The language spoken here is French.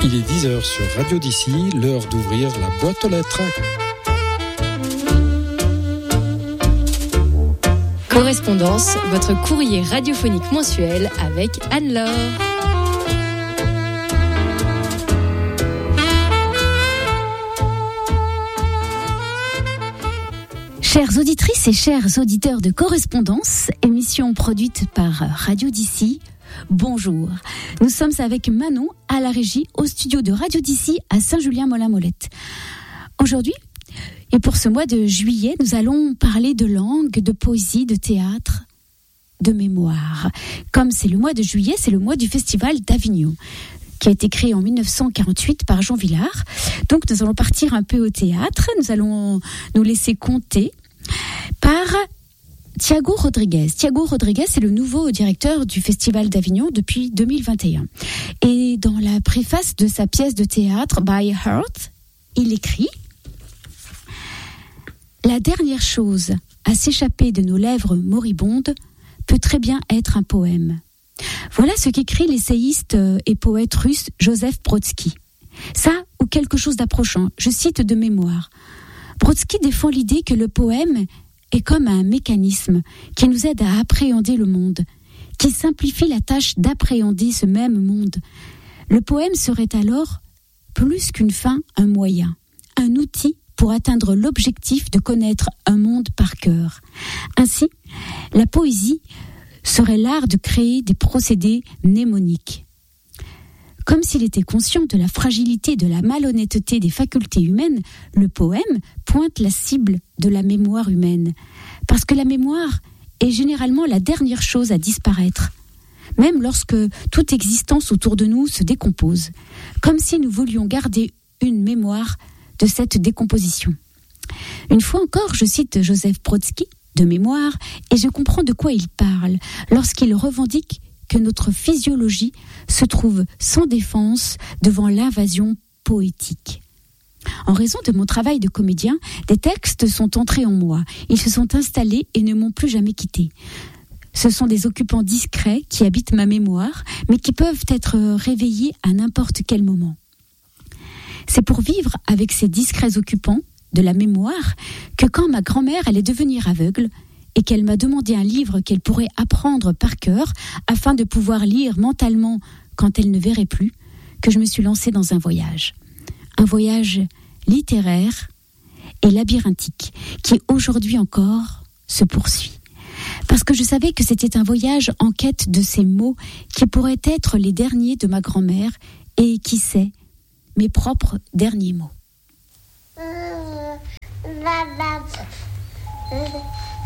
Il est 10h sur Radio d'ici, l'heure d'ouvrir la boîte aux lettres. Correspondance, votre courrier radiophonique mensuel avec Anne-Laure. Chères auditrices et chers auditeurs de Correspondance, émission produite par Radio d'ici, bonjour. Nous sommes avec Manon à la régie au studio de Radio d'ici à Saint-Julien-Molin-Molette. Aujourd'hui, et pour ce mois de juillet, nous allons parler de langue, de poésie, de théâtre, de mémoire. Comme c'est le mois de juillet, c'est le mois du Festival d'Avignon, qui a été créé en 1948 par Jean Vilar. Donc nous allons partir un peu au théâtre, nous allons nous laisser compter par Thiago Rodrigues. Thiago Rodrigues est le nouveau directeur du Festival d'Avignon depuis 2021. Et dans la préface de sa pièce de théâtre By Heart, il écrit « La dernière chose à s'échapper de nos lèvres moribondes peut très bien être un poème. » Voilà ce qu'écrit l'essayiste et poète russe Joseph Brodsky. Ça, ou quelque chose d'approchant, je cite de mémoire. Brodsky défend l'idée que le poème est comme un mécanisme qui nous aide à appréhender le monde, qui simplifie la tâche d'appréhender ce même monde. Le poème serait alors, plus qu'une fin, un moyen, un outil pour atteindre l'objectif de connaître un monde par cœur. Ainsi, la poésie serait l'art de créer des procédés mnémoniques. Comme s'il était conscient de la fragilité, de la malhonnêteté des facultés humaines, le poème pointe la cible de la mémoire humaine. Parce que la mémoire est généralement la dernière chose à disparaître, même lorsque toute existence autour de nous se décompose, comme si nous voulions garder une mémoire de cette décomposition. Une fois encore, je cite Joseph Brodsky, de mémoire, et je comprends de quoi il parle lorsqu'il revendique que notre physiologie se trouve sans défense devant l'invasion poétique. En raison de mon travail de comédien, des textes sont entrés en moi. Ils se sont installés et ne m'ont plus jamais quitté. Ce sont des occupants discrets qui habitent ma mémoire, mais qui peuvent être réveillés à n'importe quel moment. C'est pour vivre avec ces discrets occupants de la mémoire que quand ma grand-mère allait devenir aveugle, et qu'elle m'a demandé un livre qu'elle pourrait apprendre par cœur afin de pouvoir lire mentalement quand elle ne verrait plus, que je me suis lancée dans un voyage. Un voyage littéraire et labyrinthique qui aujourd'hui encore se poursuit. Parce que je savais que c'était un voyage en quête de ces mots qui pourraient être les derniers de ma grand-mère et, qui sait, mes propres derniers mots.